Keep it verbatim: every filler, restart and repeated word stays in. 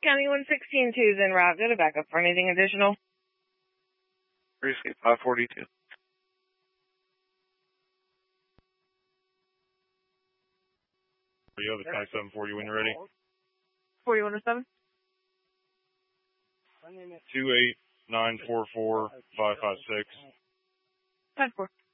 County one sixteen two is en route. Go to backup for anything additional. Escape five forty-two. You have the County seven forty when you're ready. forty-one oh seven. two eight nine four four five five six. five four.